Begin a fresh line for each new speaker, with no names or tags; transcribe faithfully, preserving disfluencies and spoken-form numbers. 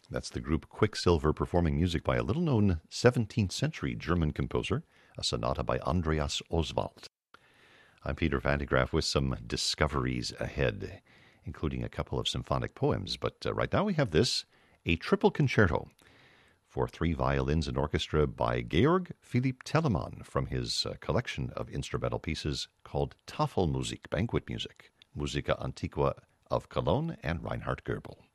That's the group Quicksilver performing music by a little-known seventeenth century German composer, a sonata by Andreas Oswald. I'm Peter Van de Graaff with some discoveries ahead, including a couple of symphonic poems. But uh, right now we have this, a triple concerto for three violins and orchestra by Georg Philipp Telemann from his uh, collection of instrumental pieces called Tafelmusik, banquet music, Musica Antiqua of Cologne and Reinhard Goebel.